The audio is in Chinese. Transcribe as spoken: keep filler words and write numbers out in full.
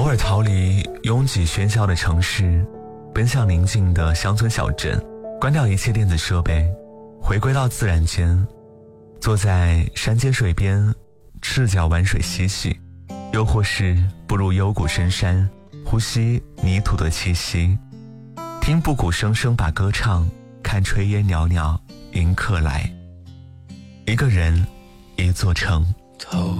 尔逃离拥挤喧嚣的城市，奔向宁静的乡村小镇，关掉一切电子设备，回归到自然间，坐在山间水边，赤脚玩水嬉戏，又或是步入幽谷深山，呼吸泥土的气息，听布谷声声把歌唱，看炊烟袅袅迎客来。一个人，一座城。 头